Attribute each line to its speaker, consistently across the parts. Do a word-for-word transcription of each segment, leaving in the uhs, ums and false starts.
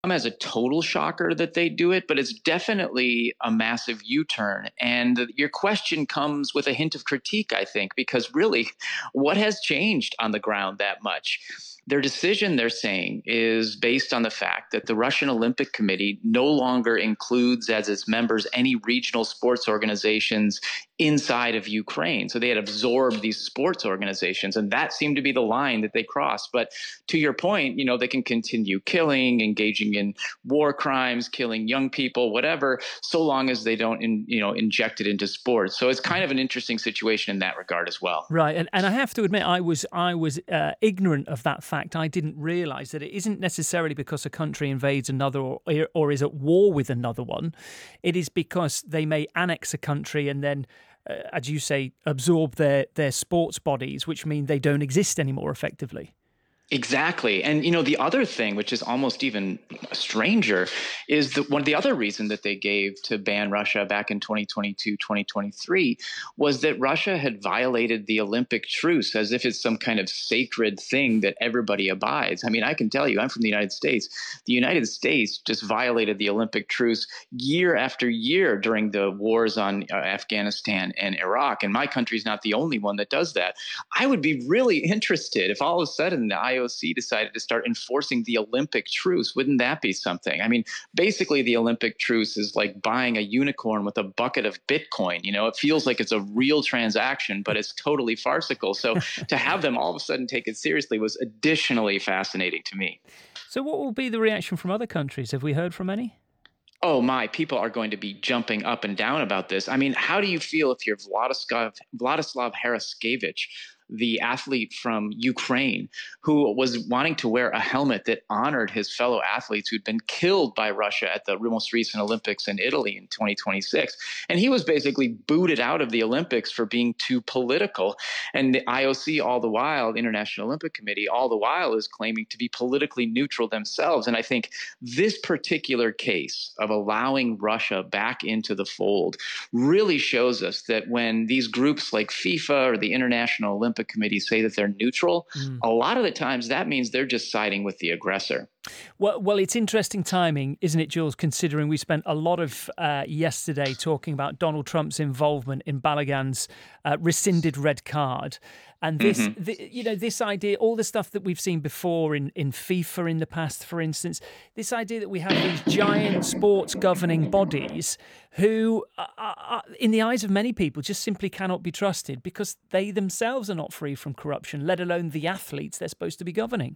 Speaker 1: as a total shocker that they do it, but it's definitely a massive U-turn. And your question comes with a hint of critique, I think, because really, what has changed on the ground that much? Their decision, they're saying, is based on the fact that the Russian Olympic Committee no longer includes as its members any regional sports organizations inside of Ukraine. So they had absorbed these sports organizations, and that seemed to be the line that they crossed. But to your point, you know, they can continue killing, engaging in war crimes, killing young people, whatever, so long as they don't, in, you know, inject it into sports. So it's kind of an interesting situation in that regard as well.
Speaker 2: Right, and and I have to admit, I was I was uh, ignorant of that fact. I didn't realise that it isn't necessarily because a country invades another or or is at war with another one. It is because they may annex a country and then, uh, as you say, absorb their their sports bodies, which mean they don't exist anymore effectively.
Speaker 1: Exactly. And, you know, the other thing, which is almost even stranger, is that one of the other reason that they gave to ban Russia back in twenty twenty-two, twenty twenty-three was that Russia had violated the Olympic truce as if it's some kind of sacred thing that everybody abides. I mean, I can tell you, I'm from the United States. The United States just violated the Olympic truce year after year during the wars on uh, Afghanistan and Iraq. And my country's not the only one that does that. I would be really interested if all of a sudden the I O C decided to start enforcing the Olympic truce. Wouldn't that be something? I mean, basically the Olympic truce is like buying a unicorn with a bucket of Bitcoin. You know, it feels like it's a real transaction, but it's totally farcical. So to have them all of a sudden take it seriously was additionally fascinating to me.
Speaker 2: So what will be the reaction from other countries? Have we heard from any?
Speaker 1: Oh my, people are going to be jumping up and down about this. I mean, how do you feel if you're Vladislav, Vladislav Haraskevich, the athlete from Ukraine, who was wanting to wear a helmet that honored his fellow athletes who'd been killed by Russia at the most recent Olympics in Italy in twenty twenty-six. And he was basically booted out of the Olympics for being too political. And the I O C, all the while, the International Olympic Committee, all the while is claiming to be politically neutral themselves. And I think this particular case of allowing Russia back into the fold really shows us that when these groups like FIFA or the International Olympic Committee say that they're neutral, mm. a lot of the times that means they're just siding with the aggressor.
Speaker 2: Well, well, it's interesting timing, isn't it, Jules, considering we spent a lot of uh, yesterday talking about Donald Trump's involvement in Balogun's uh, rescinded red card. And this, mm-hmm. the, you know, this idea, all the stuff that we've seen before in, in FIFA in the past, for instance, this idea that we have these giant sports governing bodies who, are, are, in the eyes of many people, just simply cannot be trusted because they themselves are not free from corruption, let alone the athletes they're supposed to be governing.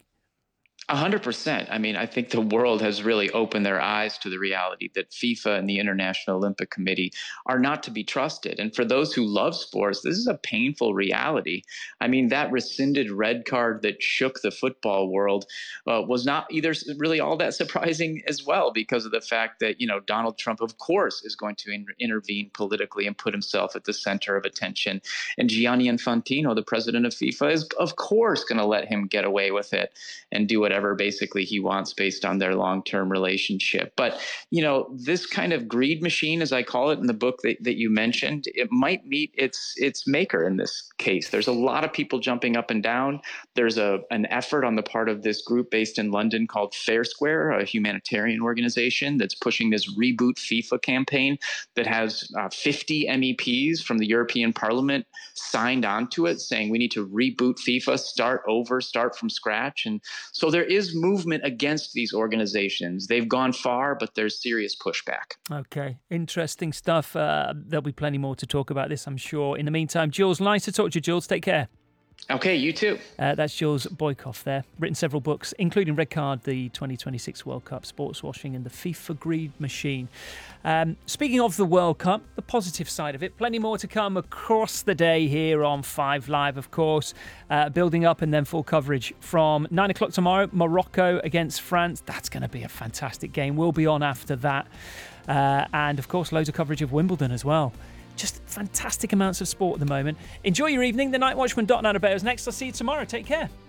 Speaker 1: A hundred percent. I mean, I think the world has really opened their eyes to the reality that FIFA and the International Olympic Committee are not to be trusted. And for those who love sports, this is a painful reality. I mean, that rescinded red card that shook the football world uh, was not either really all that surprising as well, because of the fact that, you know, Donald Trump, of course, is going to in- intervene politically and put himself at the center of attention. And Gianni Infantino, the president of FIFA, is, of course, going to let him get away with it and do whatever basically he wants based on their long-term relationship. But, you know, this kind of greed machine, as I call it in the book that, that you mentioned, it might meet its its maker in this case. There's a lot of people jumping up and down. There's a an effort on the part of this group based in London called Fair Square, a humanitarian organization that's pushing this Reboot FIFA campaign that has uh, fifty M E Ps from the European Parliament signed onto it, saying we need to reboot FIFA, start over, start from scratch. And so there is movement against these organizations. They've gone far, but there's serious pushback.
Speaker 2: Okay, interesting stuff. Uh, there'll be plenty more to talk about this, I'm sure. In the meantime, Jules, nice to talk to you, Jules. Take care.
Speaker 1: Okay, you too.
Speaker 2: Uh, that's Jules Boykoff there. Written several books, including Red Card, the twenty twenty-six World Cup, Sports Washing, and the FIFA Greed Machine. Um, speaking of the World Cup, the positive side of it, plenty more to come across the day here on Five Live, of course. Uh, building up and then full coverage from nine o'clock tomorrow, Morocco against France. That's going to be a fantastic game. We'll be on after that. Uh, and, of course, loads of coverage of Wimbledon as well. Just fantastic amounts of sport at the moment. Enjoy your evening. The Night Watchman, Dot Nana Bears next. I'll see you tomorrow. Take care.